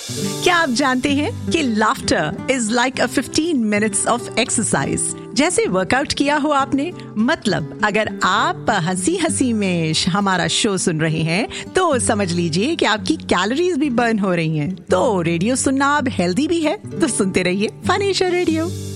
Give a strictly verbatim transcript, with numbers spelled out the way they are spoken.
क्या आप जानते हैं कि laughter is like a fifteen minutes of exercise. जैसे वर्कआउट किया हो आपने, मतलब अगर आप हंसी हंसी में हमारा शो सुन रहे हैं तो समझ लीजिए कि आपकी कैलोरीज भी बर्न हो रही हैं। तो रेडियो सुनना अब हेल्दी भी है, तो सुनते रहिए फन एशिया रेडियो।